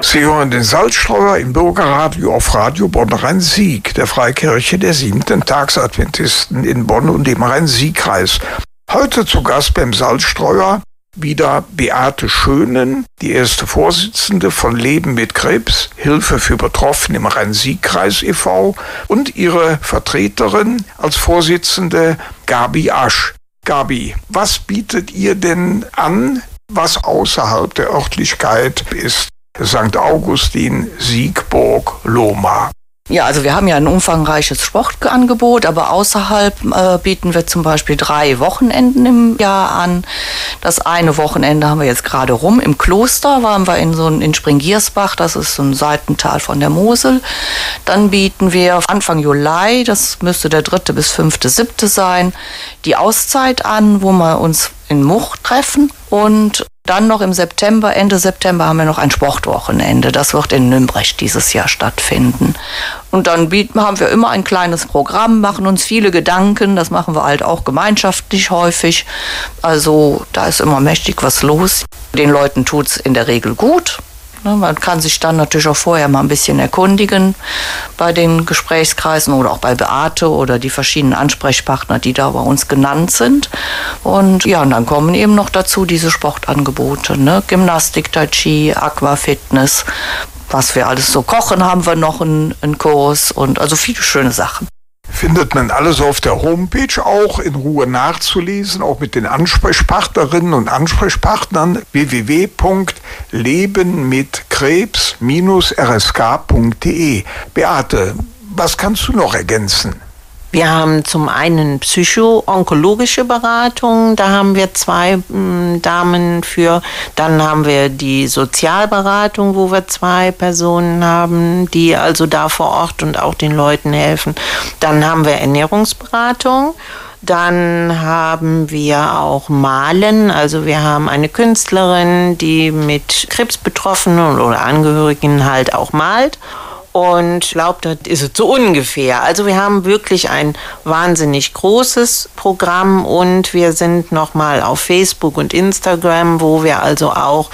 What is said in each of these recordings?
Sie hören den Salzstreuer im Bürgerradio auf Radio Bonn-Rhein-Sieg, der Freikirche der 7. Tagsadventisten in Bonn und dem Rhein-Sieg-Kreis. Heute zu Gast beim Salzstreuer wieder Beate Schönen, die erste Vorsitzende von Leben mit Krebs, Hilfe für Betroffene im Rhein-Sieg-Kreis e.V. und ihre Vertreterin als Vorsitzende Gabi Asch. Gabi, was bietet ihr denn an, was außerhalb der Örtlichkeit ist? St. Augustin, Siegburg, Lohmar. Ja, also wir haben ja ein umfangreiches Sportangebot, aber außerhalb bieten wir zum Beispiel 3 Wochenenden im Jahr an. Das eine Wochenende haben wir jetzt gerade rum. Im Kloster waren wir in Springiersbach, das ist so ein Seitental von der Mosel. Dann bieten wir Anfang Juli, das müsste der 3. bis 5.7. sein, die Auszeit an, wo wir uns in Much treffen. Und dann noch im September, Ende September haben wir noch ein Sportwochenende. Das wird in Nümbrecht dieses Jahr stattfinden. Und dann haben wir immer ein kleines Programm, machen uns viele Gedanken. Das machen wir halt auch gemeinschaftlich häufig. Also da ist immer mächtig was los. Den Leuten tut's in der Regel gut. Man kann sich dann natürlich auch vorher mal ein bisschen erkundigen bei den Gesprächskreisen oder auch bei Beate oder die verschiedenen Ansprechpartner, die da bei uns genannt sind. Und ja, und dann kommen eben noch dazu diese Sportangebote, ne? Gymnastik, Tai Chi, Aquafitness, was wir alles so kochen, haben wir noch einen Kurs und also viele schöne Sachen. Findet man alles auf der Homepage auch in Ruhe nachzulesen, auch mit den Ansprechpartnerinnen und Ansprechpartnern www.lebenmitkrebs-rsk.de. Beate, was kannst du noch ergänzen? Wir haben zum einen psycho-onkologische Beratung, da haben wir 2 Damen für. Dann haben wir die Sozialberatung, wo wir 2 Personen haben, die also da vor Ort und auch den Leuten helfen. Dann haben wir Ernährungsberatung. Dann haben wir auch Malen, also wir haben eine Künstlerin, die mit Krebsbetroffenen oder Angehörigen halt auch malt. Und ich glaube, das ist es so ungefähr. Also wir haben wirklich ein wahnsinnig großes Programm und wir sind nochmal auf Facebook und Instagram, wo wir also auch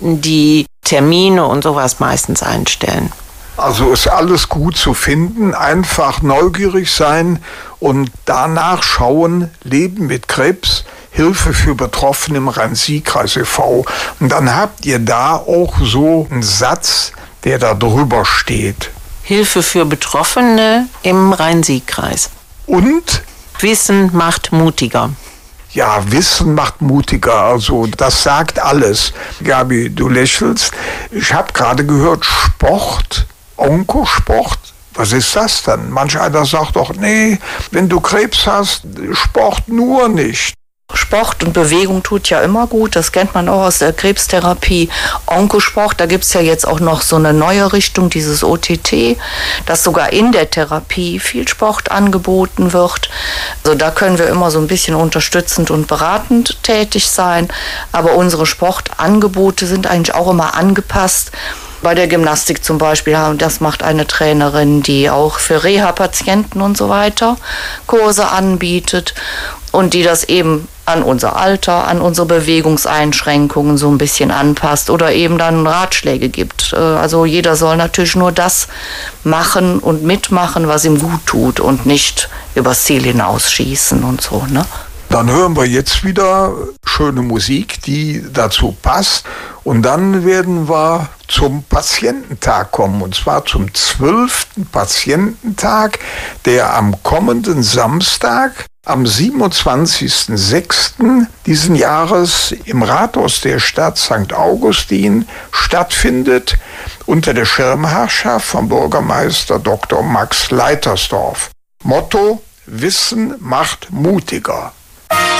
die Termine und sowas meistens einstellen. Also ist alles gut zu finden, einfach neugierig sein und danach schauen, Leben mit Krebs, Hilfe für Betroffene im Rhein-Sieg-Kreis e.V. Und dann habt ihr da auch so einen Satz, der da drüber steht. Hilfe für Betroffene im Rhein-Sieg-Kreis. Und? Wissen macht mutiger. Ja, Wissen macht mutiger, also das sagt alles. Gabi, du lächelst. Ich habe gerade gehört, Sport, Onkosport. Was ist das dann? Manch einer sagt doch, nee, wenn du Krebs hast, Sport nur nicht. Sport und Bewegung tut ja immer gut, das kennt man auch aus der Krebstherapie. Onkosport, da gibt es ja jetzt auch noch so eine neue Richtung, dieses OTT, dass sogar in der Therapie viel Sport angeboten wird. Also da können wir immer so ein bisschen unterstützend und beratend tätig sein, aber unsere Sportangebote sind eigentlich auch immer angepasst. Bei der Gymnastik zum Beispiel, das macht eine Trainerin, die auch für Reha-Patienten und so weiter Kurse anbietet und die das eben an unser Alter, an unsere Bewegungseinschränkungen so ein bisschen anpasst oder eben dann Ratschläge gibt. Also jeder soll natürlich nur das machen und mitmachen, was ihm gut tut und nicht übers Ziel hinausschießen und so, ne? Dann hören wir jetzt wieder schöne Musik, die dazu passt. Und dann werden wir zum Patiententag kommen. Und zwar zum 12. Patiententag, der am kommenden Samstag, am 27.06. diesen Jahres im Rathaus der Stadt St. Augustin stattfindet, unter der Schirmherrschaft von Bürgermeister Dr. Max Leitersdorf. Motto: Wissen macht mutiger.